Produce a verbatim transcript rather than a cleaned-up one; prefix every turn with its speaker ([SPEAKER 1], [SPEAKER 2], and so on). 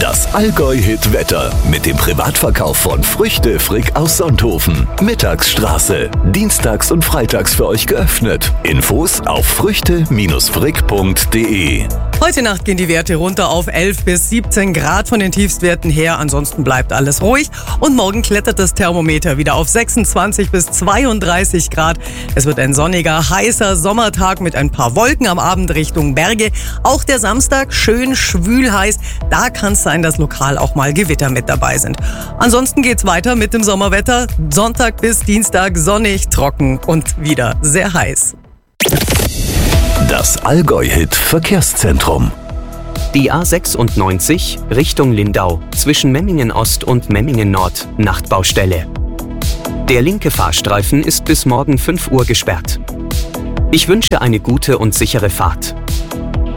[SPEAKER 1] Das Allgäu-Hit-Wetter mit dem Privatverkauf von Früchte Frick aus Sonthofen. Mittagsstraße. Dienstags und freitags für euch geöffnet. Infos auf früchte frick punkt de.
[SPEAKER 2] Heute Nacht gehen die Werte runter auf elf bis siebzehn Grad von den Tiefstwerten her. Ansonsten bleibt alles ruhig. Und morgen klettert das Thermometer wieder auf sechsundzwanzig bis zweiunddreißig Grad. Es wird ein sonniger, heißer Sommertag mit ein paar Wolken am Abend Richtung Berge. Auch der Samstag schön schwül heiß. Da kann es sein, dass lokal auch mal Gewitter mit dabei sind. Ansonsten geht's weiter mit dem Sommerwetter. Sonntag bis Dienstag sonnig, trocken und wieder sehr heiß.
[SPEAKER 1] Das Allgäu-Hit Verkehrszentrum.
[SPEAKER 3] Die A sechsundneunzig Richtung Lindau zwischen Memmingen Ost und Memmingen Nord, Nachtbaustelle. Der linke Fahrstreifen ist bis morgen fünf Uhr gesperrt. Ich wünsche eine gute und sichere Fahrt.